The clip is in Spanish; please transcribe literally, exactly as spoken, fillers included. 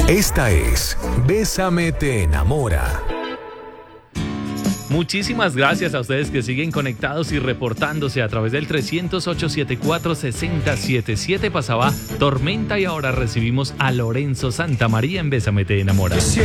Esta es Bésame te enamora. Muchísimas gracias a ustedes que siguen conectados y reportándose a través del tres cero ocho, siete cuatro, seis cero siete siete. Pasaba tormenta y ahora recibimos a Lorenzo Santamaría en Bésame te enamora.